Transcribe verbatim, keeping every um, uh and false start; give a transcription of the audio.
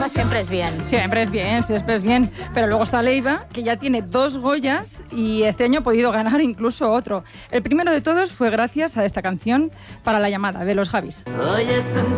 Siempre es bien. Siempre es bien, siempre es bien. Pero luego está Leiva, que ya tiene dos Goyas y este año ha podido ganar incluso otro. El primero de todos fue gracias a esta canción Para la llamada, de los Javis. Hoy es un